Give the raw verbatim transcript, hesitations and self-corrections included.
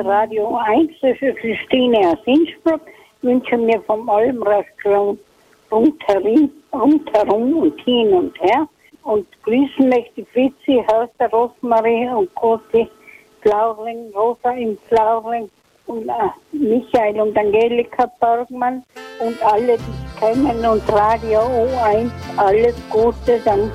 alle Radio eins, das ist Christine aus Innsbruck. Ich wünsche mir vom Almrausklang rundherum, rundherum und hin und her. Und grüßen möchte Fritzi, Haus der Rosmarie und Kosi, Flauring, Rosa im Flauring und äh, Michael und Angelika Bergmann und alle, die ich kennen und Radio O eins. Alles Gute, dann